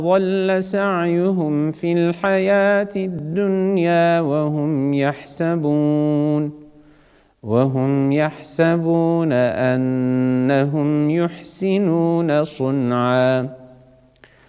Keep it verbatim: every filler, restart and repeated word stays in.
ضل سعيهم في الحياة الدنيا وهم يحسبون وهم يحسبون أنهم يحسنون صنعا